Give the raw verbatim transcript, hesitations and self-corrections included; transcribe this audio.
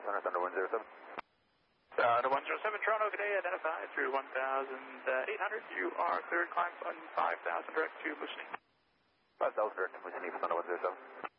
Center, Thunder one zero seven. Thunder one zero seven, Toronto, good day, identified through one thousand eight hundred. You are cleared, climb on five thousand direct to Moosonee. five thousand direct to Moosonee for Thunder one zero seven.